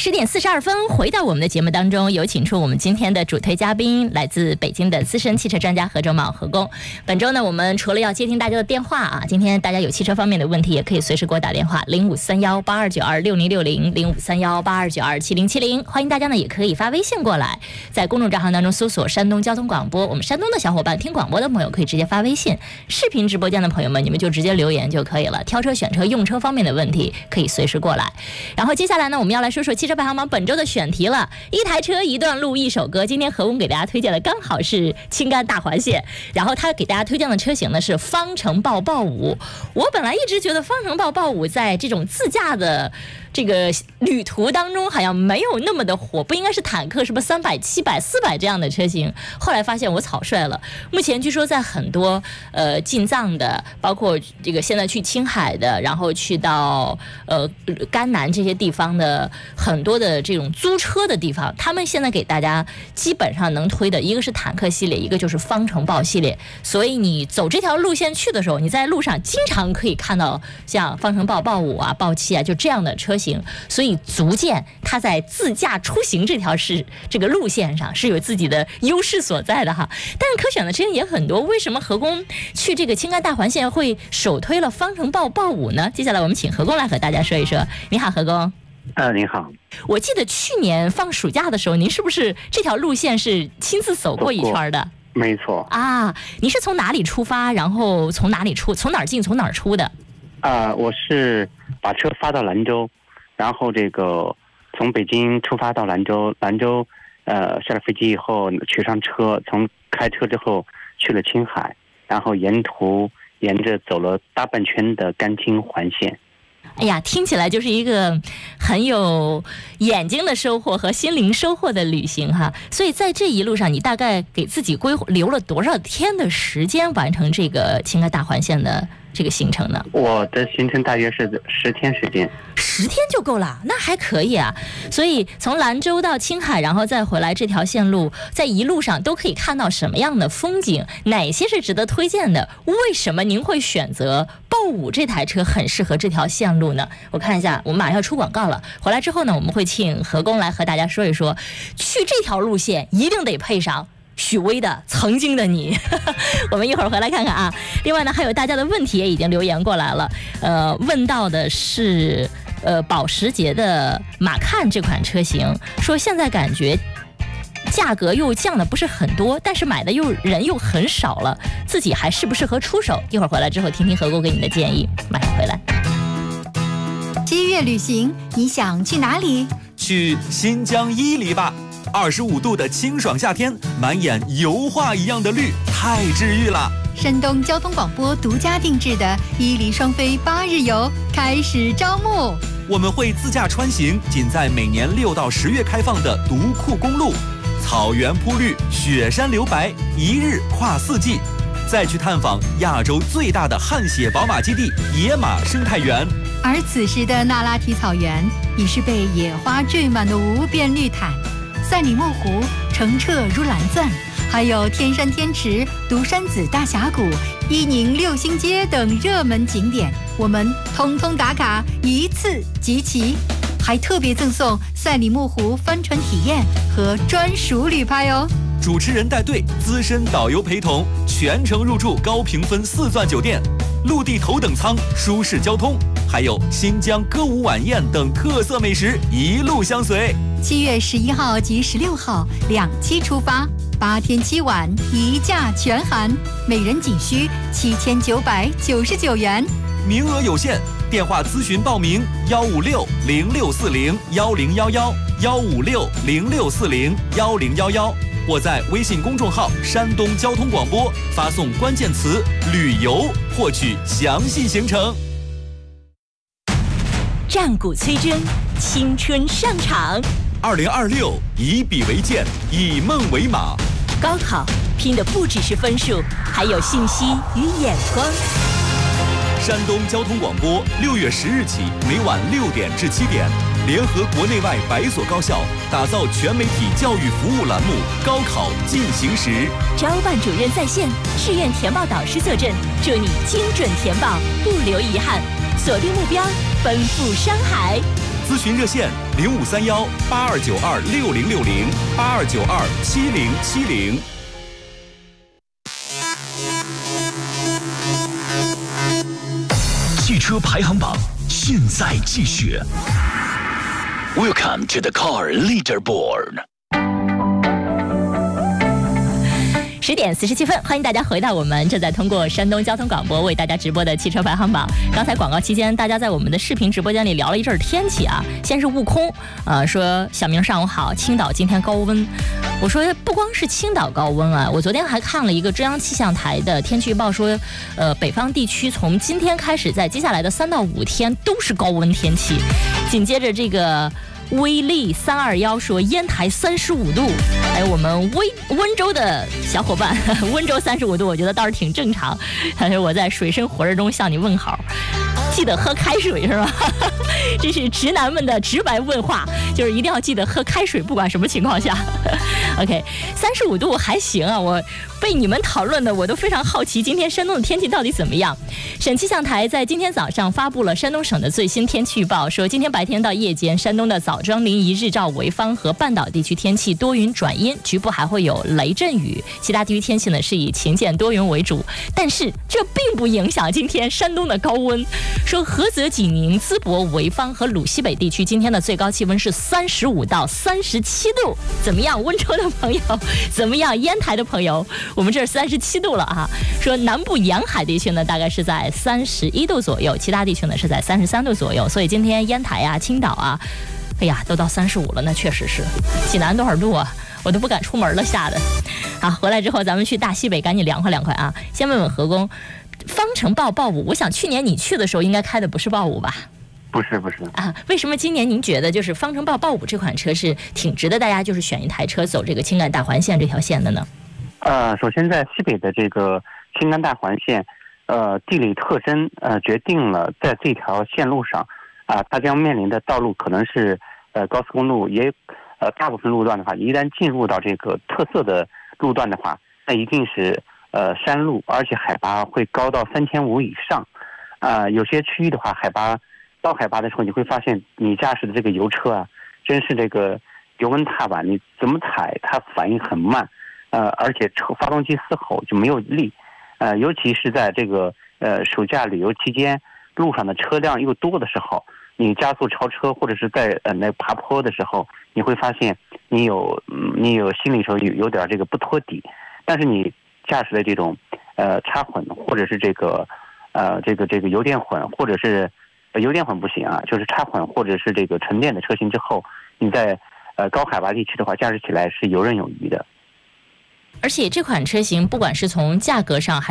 10:42，回到我们的节目当中，有请出我们今天的主推嘉宾，来自北京的资深汽车专家何周茂何工。本周呢，我们除了要接听大家的电话啊，今天大家有汽车方面的问题，也可以随时给我打电话0531826060，053182727070。欢迎大家呢，也可以发微信过来，在公众账号当中搜索山东交通广播。我们山东的小伙伴听广播的朋友可以直接发微信，视频直播间的朋友们，你们就直接留言就可以了。挑车、选车、用车方面的问题，可以随时过来。然后接下来呢，我们要来说说汽车排行榜本周的选题了，一台车一段路一首歌。今天何工给大家推荐的刚好是青甘大环线，然后他给大家推荐的车型呢是方程豹豹5。我本来一直觉得方程豹豹5在这种自驾的这个旅途当中好像没有那么的火，不应该是坦克什么300、700、400这样的车型。后来发现我草率了，目前据说在很多进藏的，包括这个现在去青海的，然后去到甘南这些地方的很多的这种租车的地方，他们现在给大家基本上能推的一个是坦克系列，一个就是方程豹系列。所以你走这条路线去的时候，你在路上经常可以看到像方程豹、豹5啊、豹7啊，就这样的车型。所以足见它在自驾出行这个路线上是有自己的优势所在的哈。但是可选的车型也很多，为什么何工去这个青甘大环线会首推了方程豹豹5呢？接下来我们请何工来和大家说一说。你好，何工。 您好。 我记得去年放暑假的时候，您是不是这条路线是亲自走过一圈的？ 没错啊。你是从哪里出发，然后从哪儿进从哪儿出的？ 我是把车发到兰州，然后这个从北京出发到兰州，下了飞机以后取上车，从开车之后去了青海，然后沿着走了大半圈的甘青环线。 哎呀，听起来就是一个很有眼睛的收获和心灵收获的旅行哈。所以在这一路上，你大概给自己留了多少天的时间完成这个青甘大环线的这个行程呢？ 我的行程大约是10天时间。 10天就够了，那还可以啊。所以从兰州到青海，然后再回来，这条线路在一路上都可以看到什么样的风景，哪些是值得推荐的？为什么您会选择豹5这台车很适合这条线路呢？我看一下，我们马上要出广告了。回来之后呢，我们会请何工来和大家说一说，去这条路线一定得配上许巍的《曾经的你》我们一会儿回来看看啊。另外呢，还有大家的问题也已经留言过来了。问到的是保时捷的马看这款车型，说现在感觉价格又降的不是很多，但是买的人又很少了，自己还适不适合出手？一会儿回来之后听听何工给你的建议。马上回来。 7月旅行，你想去哪里？ 去新疆伊犁吧。25度的清爽夏天，满眼油画一样的绿，太治愈了。 山东交通广播独家定制的伊犁双飞8日游开始招募， 我们会自驾穿行仅在每年6到10月开放的独库公路，草原铺绿，雪山留白，一日跨4季，再去探访亚洲最大的汗血宝马基地野马生态园。 而此时的那拉提草原已是被野花缀满的无边绿毯，赛里木湖澄澈如蓝钻，还有天山天池、独山子大峡谷、伊宁6星街等热门景点，我们通通打卡，一次集齐，还特别赠送赛里木湖帆船体验和专属旅拍哦。 主持人带队，资深导游陪同，全程入住高评分4钻酒店，陆地头等舱，舒适交通，还有新疆歌舞晚宴等特色美食一路相随。 7月11号及16号2期出发，8天7晚一价全含，每人仅需7999元， 名额有限，电话咨询报名15606401011，15606401011，或在微信公众号山东交通广播发送关键词旅游获取详细行程。 战鼓催征，青春上场。 2026以笔为剑，以梦为马。 高考拼的不只是分数，还有信息与眼光。 山东交通广播6月10日起，每晚6点至7点，联合国内外100所高校，打造全媒体教育服务栏目《高考进行时》。 招办主任在线，志愿填报导师坐镇，祝你精准填报，不留遗憾，锁定目标，奔赴山海。 咨询热线0531-8292-6060 8292-7070。 汽车排行榜现在继续。Welcome to the Car Leaderboard。 10点47分，欢迎大家回到我们正在通过山东交通广播为大家直播的汽车排行榜。刚才广告期间，大家在我们的视频直播间里聊了一阵天气啊，先是悟空，说小明上午好，青岛今天高温。我说不光是青岛高温啊，我昨天还看了一个中央气象台的天气预报说，北方地区从今天开始，在接下来的3到5天都是高温天气。紧接着这个威力321说烟台35度，还有我们温州的小伙伴，温州35度，我觉得倒是挺正常。他说我在水深火热中向你问好，记得喝开水是吧？这是直男们的直白问话，就是一定要记得喝开水，不管什么情况下。OK， 35度还行啊，我被你们讨论的我都非常好奇，今天山东的天气到底怎么样？省气象台在今天早上发布了山东省的最新天气预报，说今天白天到夜间，山东的枣庄、临沂、日照、潍坊和半岛地区天气多云转阴，局部还会有雷阵雨，其他地区天气呢是以晴间多云为主。但是这并不影响今天山东的高温，说菏泽、济宁、淄博、潍坊和鲁西北地区今天的最高气温是35到37度，怎么样？温州的朋友怎么样？烟台的朋友，我们这是37度了啊。说南部沿海地区呢，大概是在31度左右，其他地区呢是在33度左右。所以今天烟台啊、青岛啊，哎呀，都到35了，那确实是。济南多少度啊？我都不敢出门了，吓得。好，回来之后咱们去大西北赶紧凉快凉快啊。先问问何工，方程豹豹5，我想去年你去的时候应该开的不是豹5吧？ 不是啊，为什么今年您觉得就是方程豹豹5这款车是挺值得大家就是选一台车走这个青赣大环线这条线的呢？ 首先在西北的这个青赣大环线，地理特征决定了在这条线路上它将面临的道路可能是高速公路，也大部分路段的话，一旦进入到这个特色的路段的话，那一定是山路，而且海拔会高到3500以上。有些区域的话，高海拔的时候，你会发现你驾驶的这个油车啊，真是这个油门踏板，你怎么踩它反应很慢，而且发动机嘶吼就没有力，尤其是在这个暑假旅游期间，路上的车辆又多的时候，你加速超车或者是在那爬坡的时候，你会发现你有心里头有点这个不托底，但是你驾驶的这种插混或者是这个油电混，或者是油电混不行啊，就是插混或者是这个纯电的车型之后，你在高海拔地区的话，驾驶起来是游刃有余的。 而且这款车型不管是从价格上还